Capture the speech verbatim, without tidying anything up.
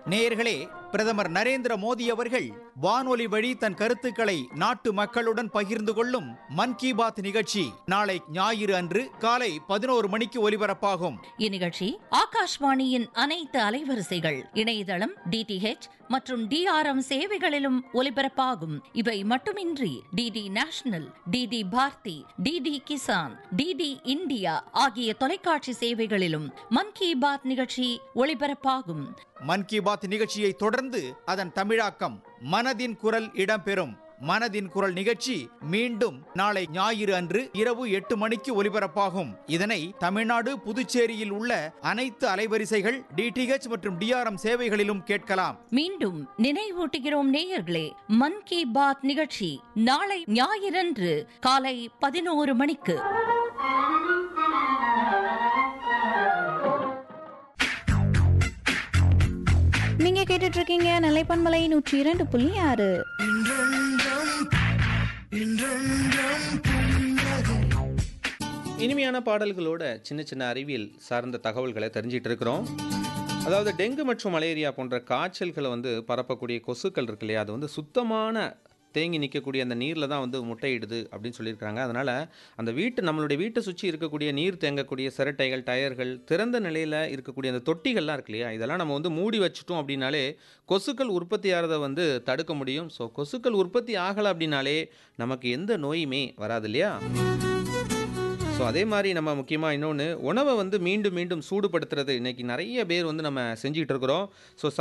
நேயர்களே, பிரதமர் நரேந்திர மோடி அவர்கள் வானொலி வழி தன் கருத்துக்களை நாட்டு மக்களுடன் பகிர்ந்து கொள்ளும் மன் கி பாத் நிகழ்ச்சி நாளை ஞாயிறு அன்று காலை பதினோரு மணிக்கு ஒலிபரப்பாகும். இந்நிகழ்ச்சி ஆகாஷ்வாணியின் அனைத்து அலைவரிசைகள், இணையதளம், டிடிஹெச் மற்றும் டிஆர்எம் சேவைகளிலும் ஒலிபரப்பாகும். இவை மட்டுமின்றி DD national, DD Bharathi, DD Kisan, DD India ஆகிய தொலைக்காட்சி சேவைகளிலும் மன் கி பாத் நிகழ்ச்சி ஒலிபரப்பாகும். மன் கி பாத் நிகழ்ச்சியை தொடர்ந்து அதன் தமிழாக்கம் மனதின் குரல் இடம்பெறும். மனதின் குரல் நிகழ்ச்சி மீண்டும் நாளை ஞாயிறு அன்று இரவு எட்டு மணிக்கு ஒலிபரப்பாகும். இதனை தமிழ்நாடு, புதுச்சேரியில் உள்ள அனைத்து அலைவரிசைகள், டிடிஹெச் மற்றும் டிஆர்எம் சேவைகளிலும் கேட்கலாம். மீண்டும் நினைவூட்டுகிறோம் நேயர்களே, மன் கி பாத் நிகழ்ச்சி நாளை ஞாயிறன்று காலை பதினோரு மணிக்கு. நீங்க கேட்டுட்டு இருக்கீங்க நிலைப்பன்மலை நூற்றி இரண்டு புள்ளி ஆறு. இனிமையான பாடல்களோட சின்ன சின்ன அறிவியல் சார்ந்த தகவல்களை தெரிஞ்சிட்டு இருக்கிறோம். அதாவது டெங்கு மற்றும் மலேரியா போன்ற காய்ச்சல்களை வந்து பரப்பக்கூடிய கொசுக்கள் இருக்கு இல்லையா, அது வந்து சுத்தமான தேங்கி நிற்கக்கூடிய அந்த நீரில் தான் வந்து முட்டையிடுது அப்படின்னு சொல்லியிருக்காங்க. அதனால் அந்த வீட்டு நம்மளுடைய வீட்டை சுற்றி இருக்கக்கூடிய நீர் தேங்கக்கூடிய சிரட்டைகள், டயர்கள், திறந்த நிலையில் இருக்கக்கூடிய அந்த தொட்டிகள்லாம் இருக்கு இல்லையா, இதெல்லாம் நம்ம வந்து மூடி வச்சுட்டோம் அப்படின்னாலே கொசுக்கள் உற்பத்தி ஆகிறத வந்து தடுக்க முடியும். ஸோ கொசுக்கள் உற்பத்தி ஆகலை அப்படின்னாலே நமக்கு எந்த நோயுமே வராது இல்லையா. ஸோ அதே மாதிரி நம்ம முக்கியமாக இன்னொன்று, உணவை வந்து மீண்டும் மீண்டும் சூடுபடுத்துறது இன்றைக்கி நிறைய பேர் வந்து நம்ம செஞ்சுக்கிட்டு இருக்கிறோம். ஸோ